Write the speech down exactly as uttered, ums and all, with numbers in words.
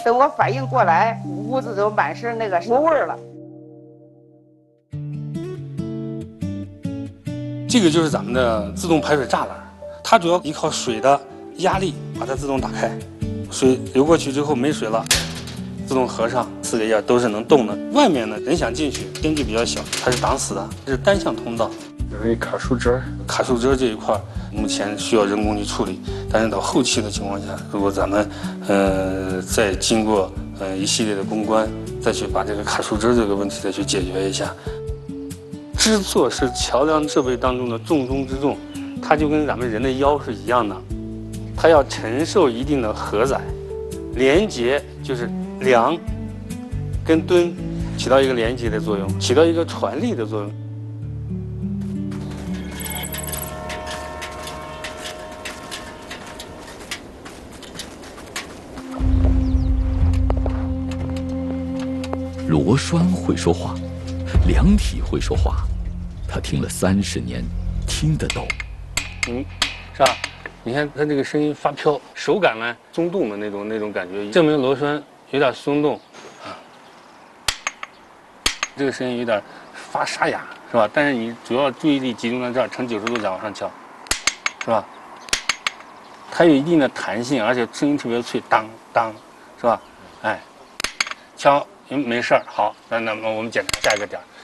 等我反应过来，屋子都满是那个油味儿了。 这个就是咱们的自动排水栅栏，它主要依靠水的压力把它自动打开，水流过去之后没水了，自动合上，四个页都是能动的。外面呢，人想进去，间距比较小，它是挡死的，这是单向通道。 容易卡树枝儿， 卡树枝这一块目前需要人工去处理，但是到后期的情况下，如果咱们呃再经过呃一系列的攻关，再去把这个卡树枝这个问题再去解决一下。支座是桥梁设备当中的重中之重，它就跟咱们人的腰是一样的，它要承受一定的荷载，连接就是梁跟墩起到一个连接的作用，起到一个传力的作用。 螺栓会说话，梁体会说话，他听了三十年，听得懂。 嗯，是吧？你看它这个声音发飘，手感呢松动的那种那种感觉，证明螺栓有点松动啊。这个声音有点发沙哑，是吧？但是你主要注意力集中在这儿，呈九十度角往上敲，是吧？它有一定的弹性，而且声音特别脆，当当，是吧？哎，敲。嗯，没事儿，好，那那么我们检查下一个点儿。